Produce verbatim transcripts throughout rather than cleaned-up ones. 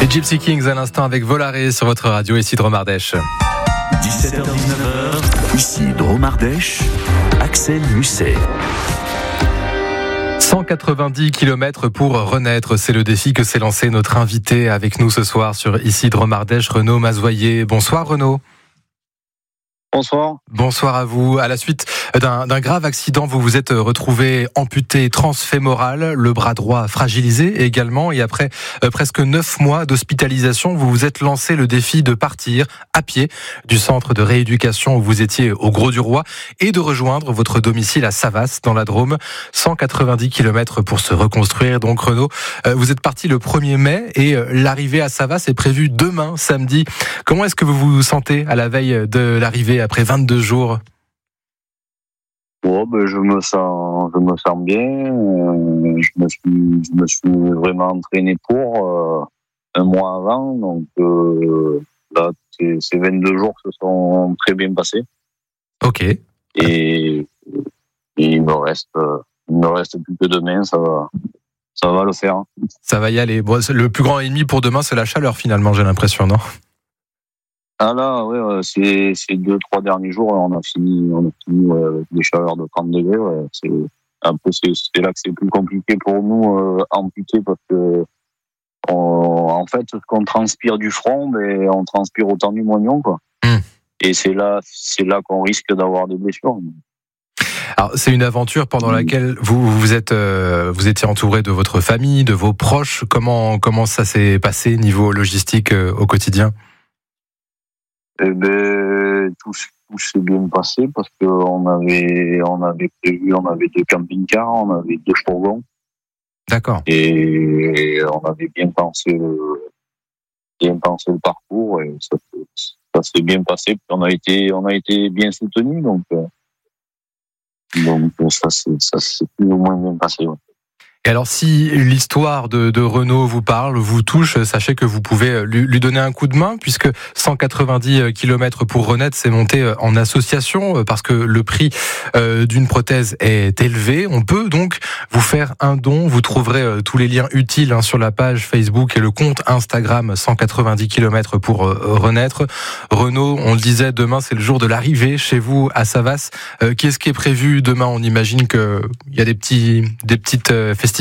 Les Gypsy Kings à l'instant avec Volare sur votre radio, ici Dromardèche. dix-sept heures dix-neuf heures, ici Dromardèche, Axel Musset. cent quatre-vingt-dix kilomètres pour renaître, c'est le défi que s'est lancé notre invité avec nous ce soir sur ici Dromardèche, Renaud Mazoyer. Bonsoir Renaud. Bonsoir. Bonsoir à vous. À la suite d'un, d'un grave accident, vous vous êtes retrouvé amputé transfémoral, le bras droit fragilisé également, et après euh, presque neuf mois d'hospitalisation, vous vous êtes lancé le défi de partir à pied du centre de rééducation où vous étiez au Grau-du-Roi et de rejoindre votre domicile à Savas dans la Drôme. cent quatre-vingt-dix kilomètres pour se reconstruire. Donc Renaud, euh, vous êtes parti le premier mai et euh, l'arrivée à Savas est prévue demain, samedi. Comment est-ce que vous vous sentez à la veille de l'arrivée après vingt-deux jours? Oh, ben, je me sens, je me sens bien. Euh, je me suis, je me suis vraiment entraîné pour euh, un mois avant. Donc euh, là, ces, ces vingt-deux jours se sont très bien passés. Ok. Et, et il me reste, il me reste plus que demain. Ça va, ça va le faire. Ça va y aller. Bon, le plus grand ennemi pour demain, c'est la chaleur finalement. J'ai l'impression, non? Ah là, ouais, c'est ces deux, trois derniers jours, on a fini, on a fini ouais, des chaleurs de trente degrés. Ouais. C'est un peu, c'est, c'est là que c'est plus compliqué pour nous euh, amputés parce que, on, en fait, qu'on transpire du front, ben, on transpire autant du moignon, quoi. Mmh. Et c'est là, c'est là qu'on risque d'avoir des blessures. Alors, c'est une aventure pendant laquelle vous vous êtes, euh, vous étiez entouré de votre famille, de vos proches. Comment, comment ça s'est passé niveau logistique euh, au quotidien? Eh ben, tout, tout s'est bien passé parce que on avait, on avait prévu, on avait deux camping-cars, on avait deux fourgons. D'accord. Et on avait bien pensé le, bien pensé le parcours et ça, ça s'est bien passé. Puis on a été, on a été bien soutenus, donc, donc ça s'est, ça s'est plus ou moins bien passé. Ouais. Et alors, si l'histoire de, de Renaud vous parle, vous touche, sachez que vous pouvez lui, lui donner un coup de main, puisque cent quatre-vingt-dix kilomètres pour renaître, c'est monté en association, parce que le prix euh, d'une prothèse est élevé. On peut donc vous faire un don. Vous trouverez euh, tous les liens utiles hein, sur la page Facebook et le compte Instagram cent quatre-vingt-dix kilomètres pour euh, renaître. Renaud, on le disait, demain, c'est le jour de l'arrivée chez vous à Savas. Euh, qu'est-ce qui est prévu demain? On imagine qu'il y a des, petits, des petites euh, festivités.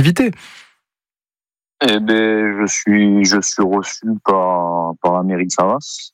Eh ben, je suis, je suis reçu par, par la mairie de Savas.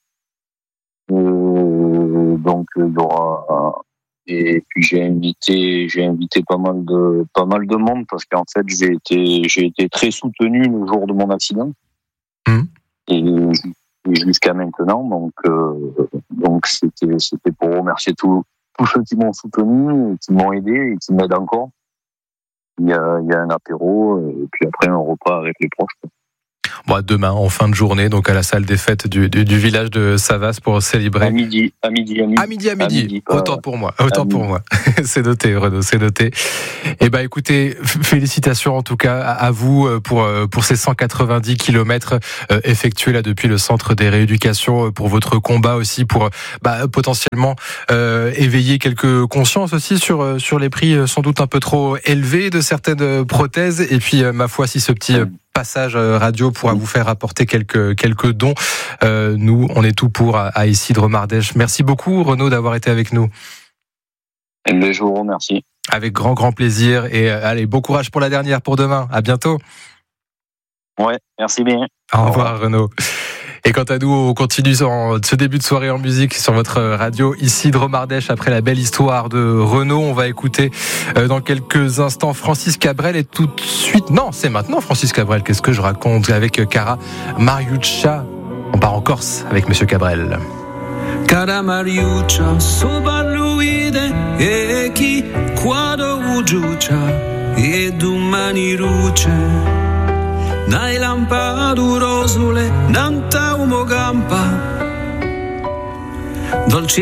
Euh, donc, il y aura, et puis j'ai invité, j'ai invité pas mal de, pas mal de monde parce qu'en fait, j'ai été, j'ai été très soutenu le jour de mon accident. Mmh. Et, et jusqu'à maintenant, donc, euh, donc c'était, c'était pour remercier tous, tous ceux qui m'ont soutenu, qui m'ont aidé et qui m'aident encore. Il y a, il y a un apéro et puis après un repas avec les proches. Bon, demain, en fin de journée, donc à la salle des fêtes du, du, du village de Savas pour célébrer. À midi, à midi, à midi. À midi, à midi. À midi pas... Autant pour moi, autant pour midi. moi. C'est noté, Renaud, c'est noté. Eh ben, écoutez, félicitations en tout cas à vous pour, pour ces cent quatre-vingt-dix kilomètres effectués là depuis le centre des rééducations, pour votre combat aussi, pour bah, potentiellement euh, éveiller quelques consciences aussi sur, sur les prix sans doute un peu trop élevés de certaines prothèses. Et puis, ma foi, si ce petit passage radio pourra vous faire apporter quelques quelques dons. Euh, nous, on est tout pour à, à ici Dromardèche. Merci beaucoup, Renaud, d'avoir été avec nous. Et bien, je vous remercie. Avec grand grand plaisir et euh, allez, bon courage pour la dernière pour demain. À bientôt. Ouais, merci bien. Au, Au revoir, revoir, Renaud. Et quant à nous, on continue en, ce début de soirée en musique sur votre radio, ici Dromardèche. Après la belle histoire de Renaud, on va écouter euh, dans quelques instants Francis Cabrel et tout de suite... Non, c'est maintenant Francis Cabrel. Qu'est-ce que je raconte avec Cara Mariuccia? On part en Corse avec Monsieur Cabrel. Cara Mariuccia, sobarluide e chi quado ugiuccia e domani luce. Nai lampadu rosule, nanta umo gampa, dolci